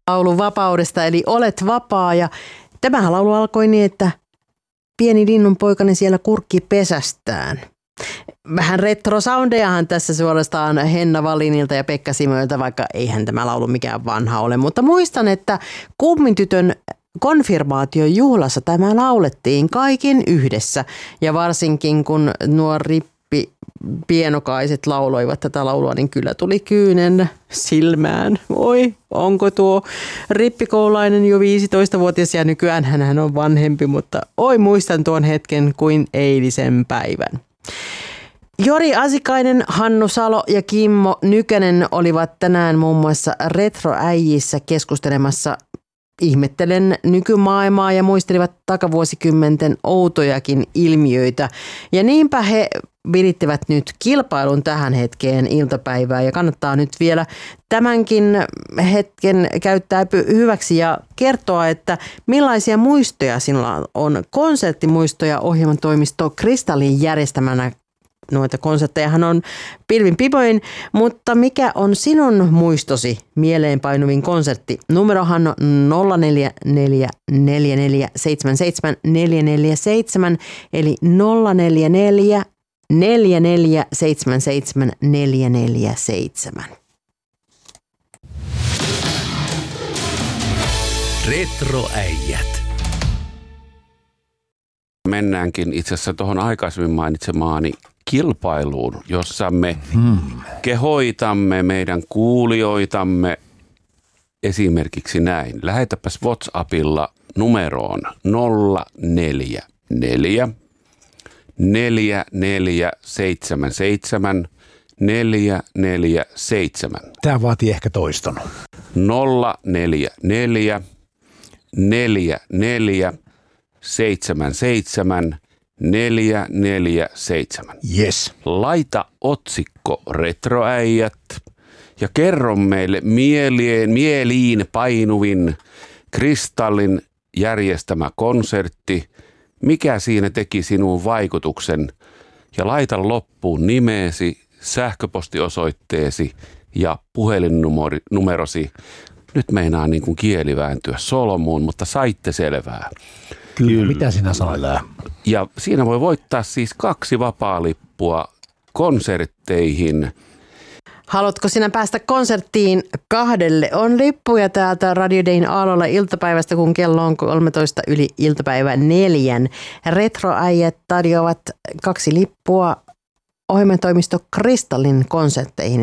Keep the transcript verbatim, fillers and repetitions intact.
laulu vapaudesta, eli Olet vapaa. Ja tämä laulu alkoi niin, että pieni linnunpoikani siellä kurkki pesästään. Vähän retrosoundejahan tässä suorastaan Henna Wallinilta ja Pekka Simoilta, vaikka eihän tämä laulu mikään vanha ole. Mutta muistan, että kummintytön konfirmaatiojuhlassa tämä laulettiin kaikin yhdessä. Ja varsinkin kun nuo rippi pienokaiset lauloivat tätä laulua, niin kyllä tuli kyynen silmään. Oi, onko tuo rippikoulainen jo viisitoistavuotias ja nykyään hän on vanhempi, mutta oi muistan tuon hetken kuin eilisen päivän. Jori Asikainen, Hannu Salo ja Kimmo Nykänen olivat tänään muun muassa Retroäijissä keskustelemassa ihmettelen nykymaailmaa ja muistelivat takavuosikymmenten outojakin ilmiöitä. Ja niinpä he virittivät nyt kilpailun tähän hetkeen iltapäivää ja kannattaa nyt vielä tämänkin hetken käyttää hyväksi ja kertoa, että millaisia muistoja sinulla on. Konserttimuistoja ohjelmatoimisto Kristallin järjestämänä. Noita konserttejahan on pilvin pipoin, mutta mikä on sinun muistosi mieleenpainuvin konsertti? Numerohan on nolla neljä neljä neljä neljä seitsemän seitsemän neljä neljä seitsemän eli nolla neljä neljä neljä neljä seitsemän seitsemän neljä neljä seitsemän. Retroäijät. Mennäänkin itse asiassa tuohon aikaisemmin mainitsemaani kilpailuun, jossa me hmm. kehoitamme meidän kuulijoitamme esimerkiksi näin. Lähetäpäs WhatsAppilla numeroon nolla neljä neljä neljä neljä seitsemän seitsemän neljä neljä seitsemän. Tämä vaatii ehkä toiston. nolla neljä neljä neljä neljä seitsemän seitsemän neljä neljä seitsemän. Yes. Laita otsikko Retroäijät ja kerro meille mieleen, mieliin painuvin Kristallin järjestämä konsertti. Mikä siinä teki sinun vaikutuksen? Ja laita loppuun nimeesi, sähköpostiosoitteesi ja puhelinnumerosi. Nyt meinaa niin kuin kieli vääntyä solmuun, mutta saitte selvää. Kyllä, Kyllä. Mitä sinä sanoit? Ja siinä voi voittaa siis kaksi vapaalippua konsertteihin. Haluatko sinä päästä konserttiin kahdelle? On lippuja täältä Radio Dayn aallolla iltapäivästä, kun kello on kolmetoista yli iltapäivän neljän. Retroäijät tarjoavat kaksi lippua ohjelmatoimisto Kristallin konsertteihin.